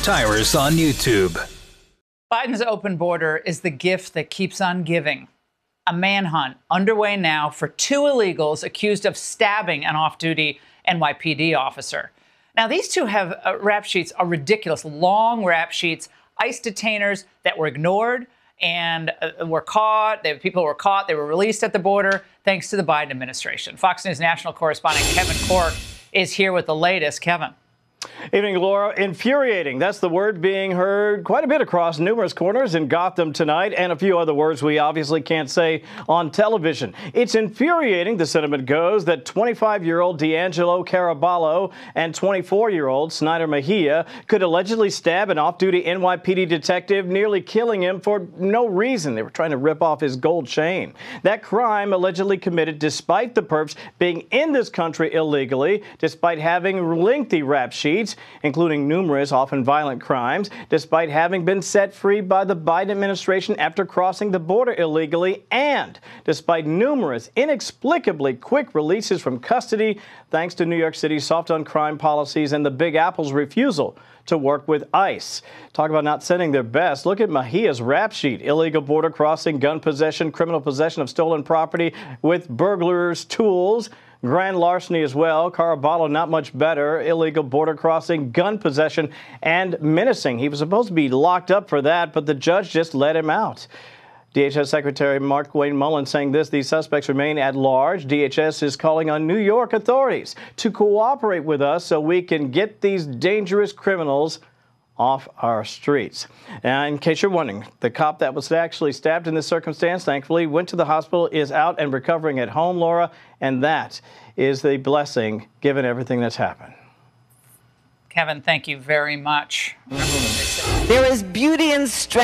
Tyrus on YouTube. Biden's open border is the gift that keeps on giving. A manhunt underway now for two illegals accused of stabbing an off-duty NYPD officer. Now, these two have rap sheets are ridiculous, long rap sheets, ICE detainers that were ignored and were caught. People were caught. They were released at the border thanks to the Biden administration. Fox News national correspondent Kevin Corke is here with the latest. Kevin. Evening, Laura. Infuriating. That's the word being heard quite a bit across numerous corners in Gotham tonight, and a few other words we obviously can't say on television. It's infuriating, the sentiment goes, that 25-year-old D'Angelo Caraballo and 24-year-old Snyder Mejia could allegedly stab an off-duty NYPD detective, nearly killing him for no reason. They were trying to rip off his gold chain. That crime allegedly committed despite the perps being in this country illegally, despite having lengthy rap sheets, including numerous, often violent crimes, despite having been set free by the Biden administration after crossing the border illegally, and despite numerous, inexplicably quick releases from custody, thanks to New York City's soft on crime policies and the Big Apple's refusal to work with ICE. Talk about not sending their best. Look at Mejia's rap sheet: illegal border crossing, gun possession, criminal possession of stolen property with burglars' tools, grand larceny as well. Caraballo, not much better. Illegal border crossing, gun possession, and menacing. He was supposed to be locked up for that, but the judge just let him out. DHS Secretary Markwayne Mullin saying this: these suspects remain at large. DHS is calling on New York authorities to cooperate with us so we can get these dangerous criminals off our streets. And in case you're wondering, the cop that was actually stabbed in this circumstance, thankfully, went to the hospital, is out and recovering at home, Laura, and that is the blessing given everything that's happened. Kevin, thank you very much. There is beauty and strength.